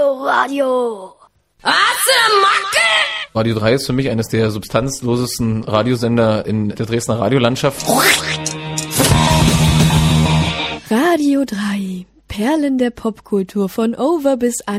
Radio. Radio 3 ist für mich eines der substanzlosesten Radiosender in der Dresdner Radiolandschaft. Radio 3, Perlen der Popkultur von Over bis